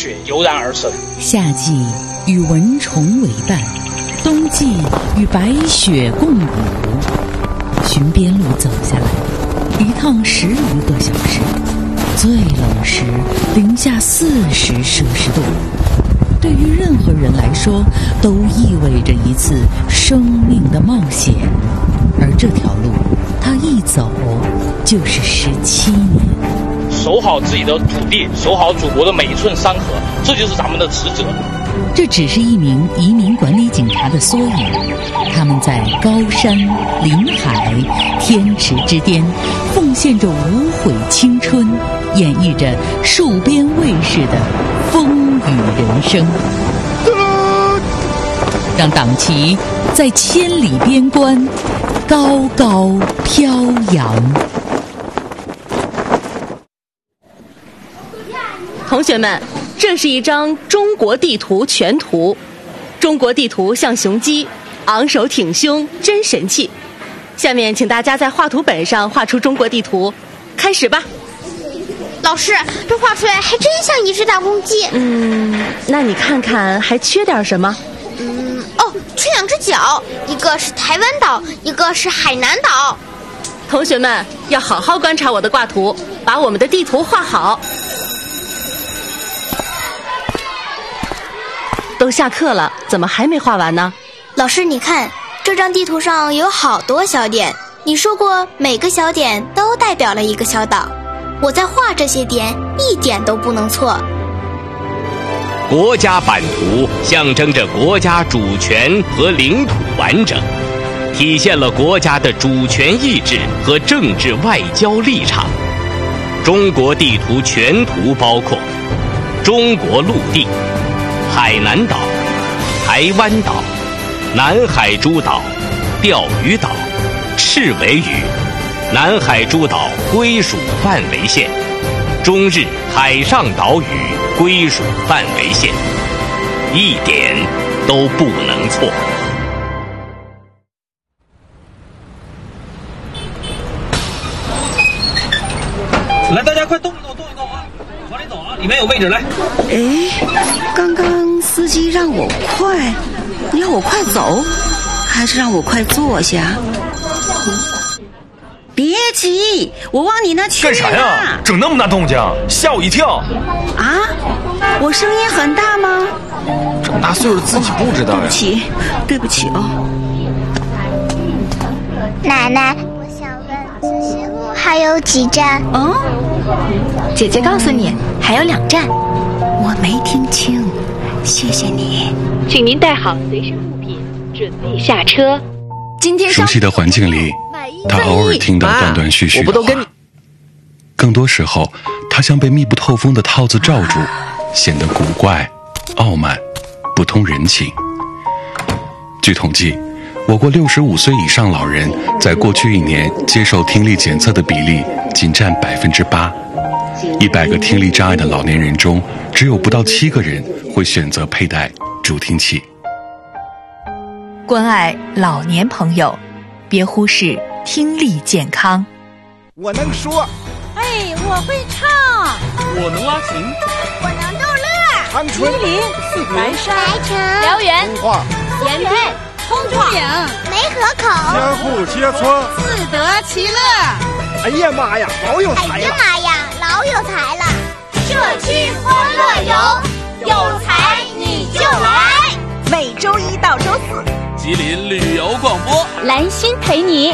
雪油然而生。 夏季与蚊虫为伴，冬季与白雪共舞。寻边路走下来，一趟10余个小时，最冷时零下40摄氏度。对于任何人来说，都意味着一次生命的冒险。而这条路，他一走就是17年。 守好自己的土地，守好祖国的每一寸山河，这就是咱们的职责。 这只是一名移民管理警察的缩影，他们在高山、临海、天池之巅，奉献着无悔青春，演绎着戍边卫士的风雨人生，让党旗在千里边关高高飘扬。 同学们，这是一张中国地图全图。中国地图像雄鸡，昂首挺胸，真神气。下面请大家在画图本上画出中国地图，开始吧。 老师，这画出来还真像一只大公鸡。 那你看看还缺点什么？ 缺2只脚，一个是台湾岛，一个是海南岛。 同学们要好好观察我的挂图，把我们的地图画好。都下课了，怎么还没画完呢？ 老师，你看这张地图上有好多小点，你说过每个小点都代表了一个小岛，我在画这些点一点都不能错。 国家版图象征着国家主权和领土完整，体现了国家的主权意志和政治外交立场。中国地图全图包括中国陆地、海南岛、台湾岛、南海诸岛、钓鱼岛、赤尾屿、南海诸岛归属范围线、中日海上岛屿归属范围线，一点都不能错。 来，大家快动一动啊！往里走啊，里面有位置，来。 刚刚司机让我快，你让我快走，还是让我快坐下？别急，我往你那去。 干啥呀？整那么大动静，吓我一跳！ 啊，我声音很大吗？ 这么大岁数自己不知道呀。 对不起哦。 奶奶，我想问自习路还有几站？ 姐姐告诉你，还有2站。 我没听清，谢谢你。 请您带好随身物品，准备下车。今天熟悉的环境里，他偶尔听到断断续续的话，更多时候他像被密不透风的套子罩住，显得古怪、傲慢、不通人情。据统计，我国65岁以上老人在过去1年接受听力检测的比例仅占8%，100个听力障碍的老年人中，只有不到7个人会选择佩戴助听器。 关爱老年朋友，别忽视听力健康。 我能说， 我会唱， 我能拉琴， 我能逗乐。 长春、吉林、白山、 白城、 辽源、 通化、 延边、通化、 梅河口、 相互切磋， 自得其乐。 哎呀妈呀，老有才了！ 哎呀妈呀，老有才了！ 社区欢乐游，有才你就来。 每周1到周4， 吉林旅游广播， 兰心陪你。